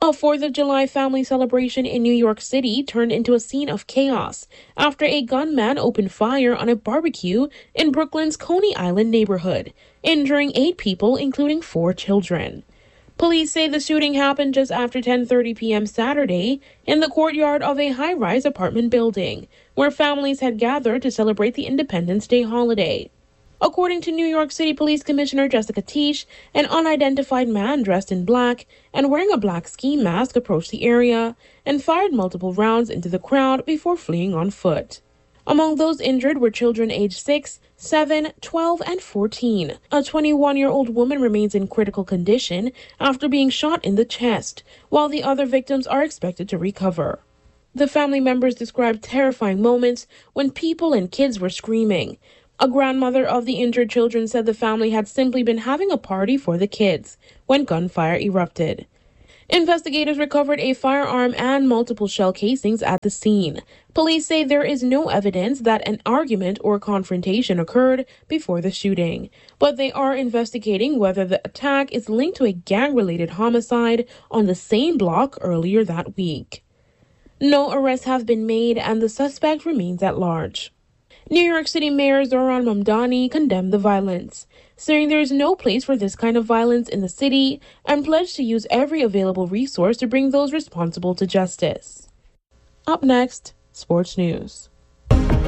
A 4th of July family celebration in New York City turned into a scene of chaos after a gunman opened fire on a barbecue in Brooklyn's Coney Island neighborhood, injuring 8 people, including 4 children. Police say the shooting happened just after 10:30 p.m. Saturday in the courtyard of a high-rise apartment building, where families had gathered to celebrate the Independence Day holiday. According to New York City Police Commissioner Jessica Tisch, an unidentified man dressed in black and wearing a black ski mask approached the area and fired multiple rounds into the crowd before fleeing on foot. Among those injured were children aged 6, 7, 12, and 14. A 21-year-old woman remains in critical condition after being shot in the chest, while the other victims are expected to recover. The family members described terrifying moments when people and kids were screaming. A grandmother of the injured children said the family had simply been having a party for the kids when gunfire erupted. Investigators recovered a firearm and multiple shell casings at the scene. Police say there is no evidence that an argument or confrontation occurred before the shooting, but they are investigating whether the attack is linked to a gang-related homicide on the same block earlier that week. No arrests have been made and the suspect remains at large. New York City Mayor Zohran Mamdani condemned the violence, saying there is no place for this kind of violence in the city and pledged to use every available resource to bring those responsible to justice. Up next, sports news.